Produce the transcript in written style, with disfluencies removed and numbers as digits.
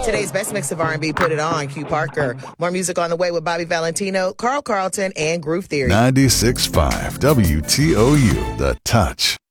Today's best mix of R&B, Put It On, Q Parker. More music on the way with Bobby Valentino, Carl Carlton, and Groove Theory. 96.5 WTOU, The Touch.